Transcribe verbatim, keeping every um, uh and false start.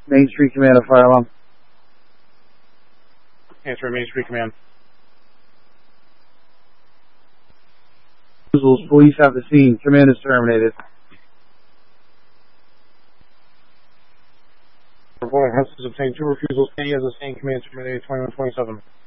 Main Street Command, a fire alarm. Answer Main Street Command. Police have the scene. Command is terminated. Report has obtained two refusals. A has the same command terminated twenty-one twenty-seven.